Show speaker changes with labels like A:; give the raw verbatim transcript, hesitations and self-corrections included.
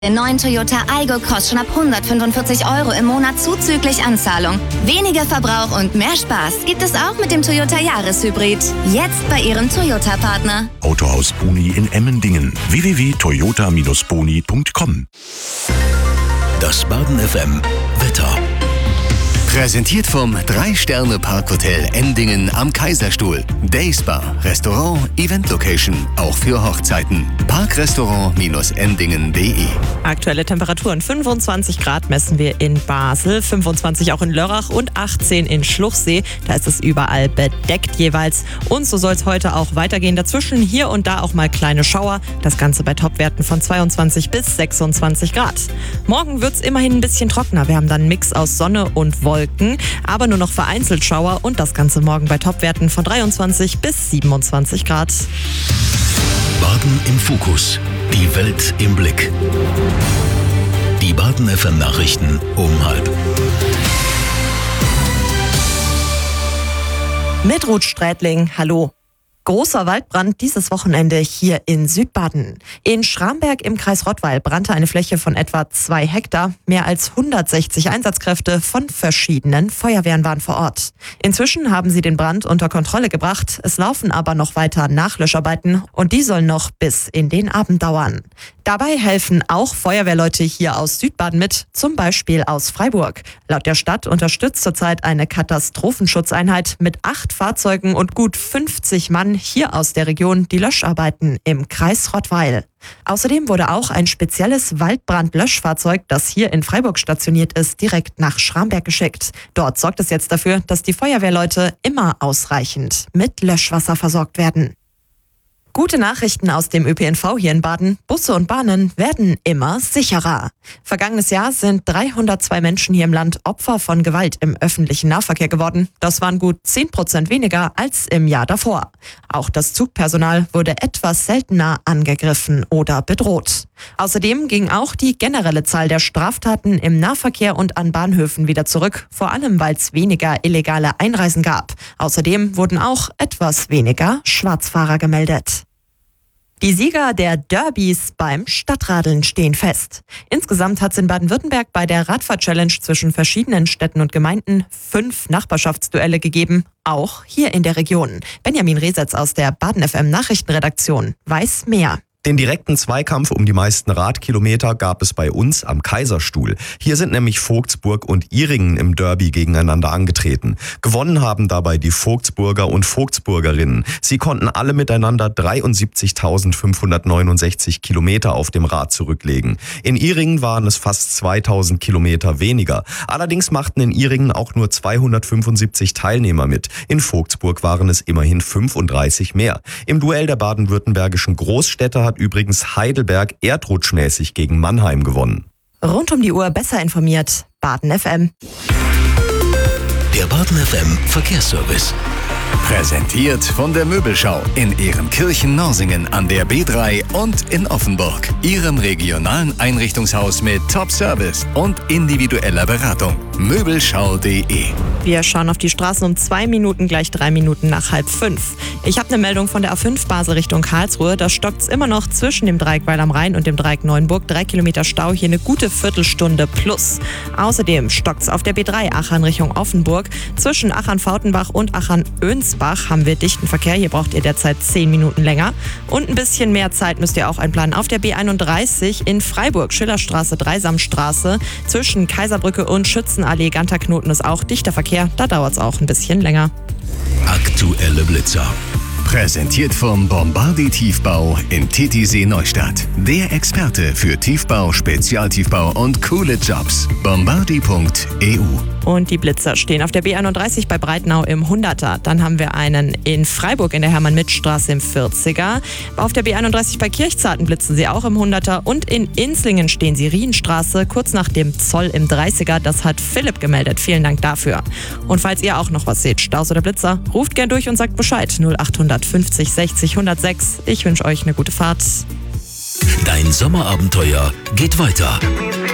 A: Den neuen Toyota Aygo kostet schon ab hundertfünfundvierzig Euro im Monat zuzüglich Anzahlung. Weniger Verbrauch und mehr Spaß gibt es auch mit dem Toyota Jahreshybrid. Jetzt bei Ihrem Toyota-Partner.
B: Autohaus Boni in Emmendingen. w w w punkt toyota Bindestrich boni punkt com.
C: Das Baden F M Wetter. Präsentiert vom drei Sterne Parkhotel Endingen am Kaiserstuhl. Dayspa, Restaurant, Event-Location, auch für Hochzeiten. Parkrestaurant Endingen punkt de.
D: Aktuelle Temperaturen fünfundzwanzig Grad messen wir in Basel, fünfundzwanzig auch in Lörrach und achtzehn in Schluchsee. Da ist es überall bedeckt jeweils. Und so soll es heute auch weitergehen. Dazwischen hier und da auch mal kleine Schauer. Das Ganze bei Topwerten von zweiundzwanzig bis sechsundzwanzig Grad. Morgen wird es immerhin ein bisschen trockener. Wir haben dann einen Mix aus Sonne und Wolken, aber nur noch vereinzelt Schauer und das Ganze morgen bei Topwerten von dreiundzwanzig bis siebenundzwanzig Grad.
C: Baden im Fokus. Die Welt im Blick. Die Baden F M Nachrichten um halb.
D: Mit Ruth Strätling, hallo. Großer Waldbrand dieses Wochenende hier in Südbaden. In Schramberg im Kreis Rottweil brannte eine Fläche von etwa zwei Hektar. Mehr als hundertsechzig Einsatzkräfte von verschiedenen Feuerwehren waren vor Ort. Inzwischen haben sie den Brand unter Kontrolle gebracht. Es laufen aber noch weiter Nachlöscharbeiten und die sollen noch bis in den Abend dauern. Dabei helfen auch Feuerwehrleute hier aus Südbaden mit, zum Beispiel aus Freiburg. Laut der Stadt unterstützt zurzeit eine Katastrophenschutzeinheit mit acht Fahrzeugen und gut fünfzig Mann hier aus der Region die Löscharbeiten im Kreis Rottweil. Außerdem wurde auch ein spezielles Waldbrandlöschfahrzeug, das hier in Freiburg stationiert ist, direkt nach Schramberg geschickt. Dort sorgt es jetzt dafür, dass die Feuerwehrleute immer ausreichend mit Löschwasser versorgt werden. Gute Nachrichten aus dem Ö P N V hier in Baden. Busse und Bahnen werden immer sicherer. Vergangenes Jahr sind dreihundertzwei Menschen hier im Land Opfer von Gewalt im öffentlichen Nahverkehr geworden. Das waren gut zehn Prozent weniger als im Jahr davor. Auch das Zugpersonal wurde etwas seltener angegriffen oder bedroht. Außerdem ging auch die generelle Zahl der Straftaten im Nahverkehr und an Bahnhöfen wieder zurück, vor allem weil es weniger illegale Einreisen gab. Außerdem wurden auch etwas weniger Schwarzfahrer gemeldet. Die Sieger der Derbys beim Stadtradeln stehen fest. Insgesamt hat es in Baden-Württemberg bei der Radfahr-Challenge zwischen verschiedenen Städten und Gemeinden fünf Nachbarschaftsduelle gegeben, auch hier in der Region. Benjamin Resetz aus der Baden F M Nachrichtenredaktion weiß mehr.
E: Den direkten Zweikampf um die meisten Radkilometer gab es bei uns am Kaiserstuhl. Hier sind nämlich Vogtsburg und Ihringen im Derby gegeneinander angetreten. Gewonnen haben dabei die Vogtsburger und Vogtsburgerinnen. Sie konnten alle miteinander dreiundsiebzigtausendfünfhundertneunundsechzig Kilometer auf dem Rad zurücklegen. In Ihringen waren es fast zweitausend Kilometer weniger. Allerdings machten in Ihringen auch nur zweihundertfünfundsiebzig Teilnehmer mit. In Vogtsburg waren es immerhin fünfunddreißig mehr. Im Duell der baden-württembergischen Großstädte hat übrigens Heidelberg erdrutschmäßig gegen Mannheim gewonnen.
D: Rund um die Uhr besser informiert. Baden F M.
C: Der Baden F M Verkehrsservice. Präsentiert von der Möbelschau in Ehrenkirchen-Norsingen an der B drei und in Offenburg. Ihrem regionalen Einrichtungshaus mit Top-Service und individueller Beratung. Möbelschau punkt de.
D: Wir schauen auf die Straßen um zwei Minuten, gleich drei Minuten nach halb fünf. Ich habe eine Meldung von der A fünf Basel Richtung Karlsruhe. Da stockt's immer noch zwischen dem Dreieck Weil am Rhein und dem Dreieck Neuenburg. Drei Kilometer Stau, hier eine gute Viertelstunde plus. Außerdem stockt's auf der B drei Achern Richtung Offenburg. Zwischen Achern-Fautenbach und Achern-Önsbach haben wir dichten Verkehr. Hier braucht ihr derzeit zehn Minuten länger. Und ein bisschen mehr Zeit müsst ihr auch einplanen auf der B einunddreißig in Freiburg. Schillerstraße, Dreisamstraße. Zwischen Kaiserbrücke und Schützenallee Ganterknoten ist auch dichter Verkehr. Da dauert es auch ein bisschen länger.
C: Aktuelle Blitzer. Präsentiert vom Bombardi Tiefbau in Titisee Neustadt. Der Experte für Tiefbau, Spezialtiefbau und coole Jobs. bombardi punkt e u.
D: Und die Blitzer stehen auf der B einunddreißig bei Breitnau im hunderter. Dann haben wir einen in Freiburg in der Hermann-Mitt-Straße im vierziger. Auf der B einunddreißig bei Kirchzarten blitzen sie auch im hunderter. Und in Inslingen stehen sie Rienstraße kurz nach dem Zoll im dreißiger. Das hat Philipp gemeldet. Vielen Dank dafür. Und falls ihr auch noch was seht, Staus oder Blitzer, ruft gern durch und sagt Bescheid. null achthundert fünfzig sechzig hundertsechs. Ich wünsche euch eine gute Fahrt.
C: Dein Sommerabenteuer geht weiter.